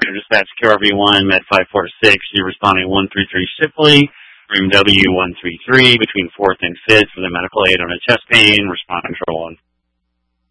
Dispatch QRV1, Med 546, you're responding 133 Shipley, room W133 between 4th and 5th with a medical aid on a chest pain, respond control 1.